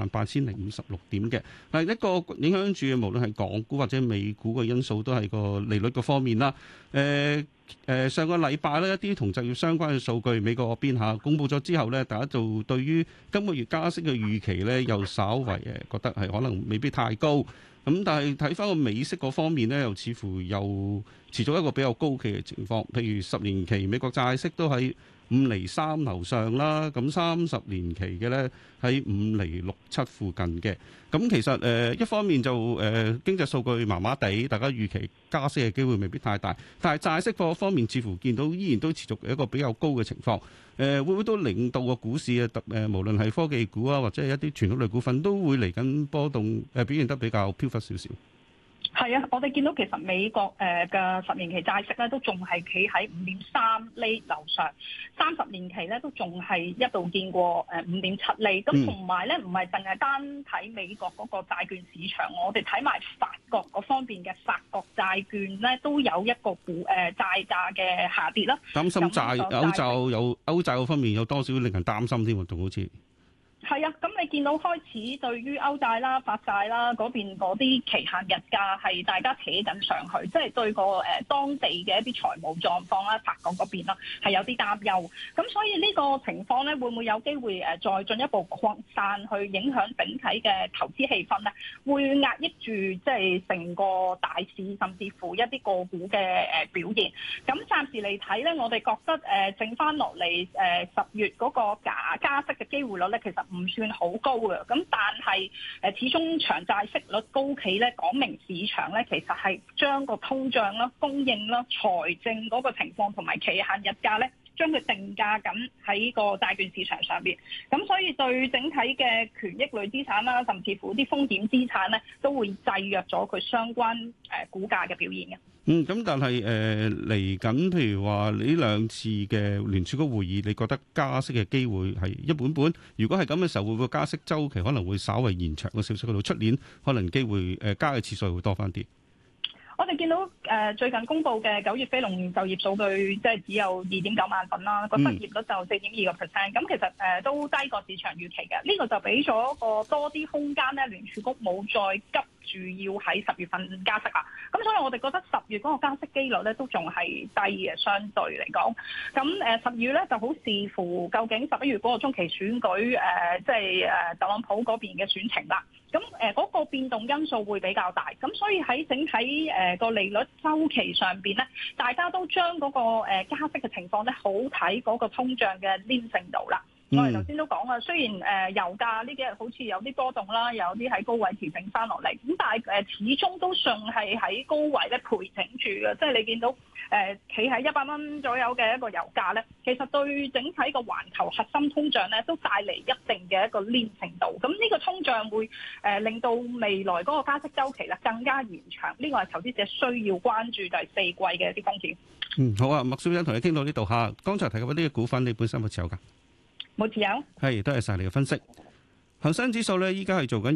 28,056點嘅。嗱，一個影響住無論係港股或者美股嘅因素，都係個利率嗰方面啦。上個禮拜呢，一啲同就業相關嘅數據，美國嗰邊公佈咗之後呢，大家就對於今個月加息嘅預期呢，又稍為覺得係可能未必太高。咁但係睇翻個美息嗰方面呢，又似乎又持續一個比較高企嘅情況。譬如10年期美國債息都喺5.3厘樓上啦，咁30年期嘅呢喺5.67厘附近嘅。咁其實一方面就經濟數據麻麻地，大家預期加息嘅機會未必太大，但係債息嗰方面似乎見到依然都持續一個比較高嘅情況。會唔會都令到個股市無論係科技股啊，或者係一啲傳統類股份都會嚟緊波動，表現得比較飄忽少少？ 係啊，我哋見到其實美國嘅10年期債息咧都仲係企喺5.3厘樓上，30年期咧都仲係一度見過5.7厘。咁同埋咧唔係淨係單睇美國嗰個債券市場，我哋睇埋法國嗰方面嘅法國債券咧都有一個債價嘅下跌啦。 擔心歐債嗰方面有多少令人擔心添喎？仲好似係啊，咁你見到開始對於歐債啦、法債啦嗰邊嗰啲期限日價係大家扯緊上去，即係對個當地嘅一啲財務狀況啦、法國嗰邊啦係有啲擔憂。咁所以呢個情況咧，會唔會有機會再進一步擴散去影響整體嘅投資氣氛咧？會壓抑住即係成個大市，甚至乎一啲個股嘅表現。咁暫時嚟睇咧，我哋覺得剩翻落嚟10月嗰個加息嘅機會率咧，其實唔算好高嘅，咁但係始終長債息率高企咧，講明市場咧其實係將個通脹啦、供應啦、財政嗰個情況同埋期限日價咧，將佢定價緊喺個債券市場上邊，咁所以對整體嘅權益類資產啦，甚至乎啲風險資產咧，都會制約咗佢相關股價嘅表現嘅。 咁但係嚟緊，譬如話呢兩次嘅聯儲局會議，你覺得加息嘅機會係一般般？如果係咁嘅時候，會唔會加息週期可能會稍為延長個少少？到出年可能機會加嘅次數會多翻啲。 我哋見到最近公布嘅9月非農就業數據，即係只有2.9萬份啦，個失業率就4.2%。咁其實都低過市場預期嘅，呢個就俾咗個多啲空間咧，聯儲局冇再急住要喺10月份加息啦。咁所以我哋覺得10月嗰個加息機率咧都仲係低嘅，相對嚟講。咁10月咧就好視乎究竟11月嗰個中期選舉即係特朗普嗰邊嘅選情啦。咁嗰個變動因素會比較大，咁所以喺整體個利率週期上邊咧，大家都將嗰個加息嘅情況咧，好睇嗰個通脹嘅黏性度啦。我哋頭先都講啦，雖然油價呢幾日好似有啲波動啦，有啲喺高位調整翻落嚟，咁但係始終都尚係喺高位咧陪整住嘅，即係你見到企喺100蚊左右嘅一個油價咧，其實對整體個環球核心通脹咧都帶嚟一定嘅一個黏性度。咁呢個通脹會令到未來嗰個加息週期咧更加延長，呢個係投資者需要關注第四季嘅一啲風險。 好啊，麥小姐同你傾到呢度嚇。剛才提及嗰啲股份，你本身有持有㗎？ 冇持有， 係多謝晒你嘅分析。恒生指數呢，依家係做緊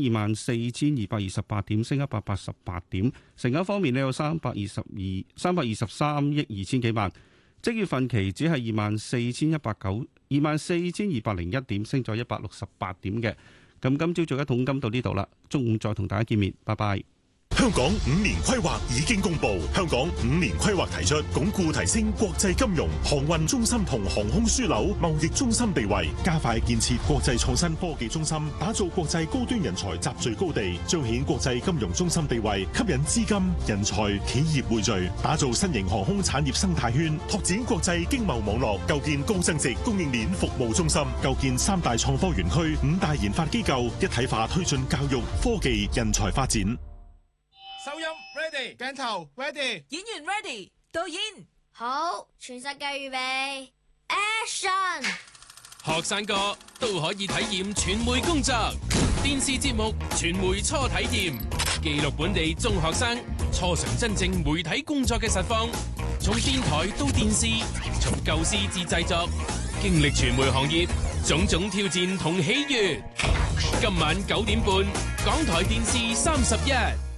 24,228點，升188點。成交方面呢，有323億2千幾萬。即月份期指係24,201點，升咗168點嘅。咁今朝早一桶金到呢度啦，中午再同大家見面，拜拜。 香港5年規劃已經公布，香港5年規劃提出鞏固提升國際金融、航運中心同航空樞紐貿易中心地位，加快建設國際創新科技中心，打造國際高端人才集聚高地，彰顯國際金融中心地位，吸引資金、人才、企業匯聚，打造新型航空產業生態圈，拓展國際經貿網絡，構建高增值供應鏈服務中心，構建3大創科園區、5大研發機構，一體化推進教育、科技、人才發展。 收音 ready， 鏡頭 ready， 演員 ready， 導演好，全世界預備 action。 學生哥都可以體驗傳媒工作，電視節目傳媒初體驗，記錄本地中學生初嘗真正媒體工作嘅實況，從電台到電視，從構思至製作，經歷傳媒行業種種挑戰同喜悅。今晚9點半，港台電視31。